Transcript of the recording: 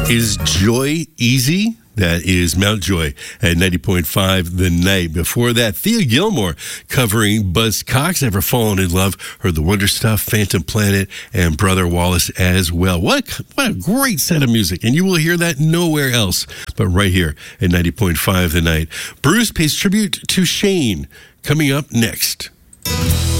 Is Joy Easy? That is Mountjoy at 90.5 The Night. Before that, Thea Gilmore covering Buzz Cox, Ever Fallen in Love, heard The Wonder Stuff, Phantom Planet, and Brother Wallace as well. What a great set of music, and you will hear that nowhere else but right here at 90.5 The Night. Bruce pays tribute to Shane coming up next.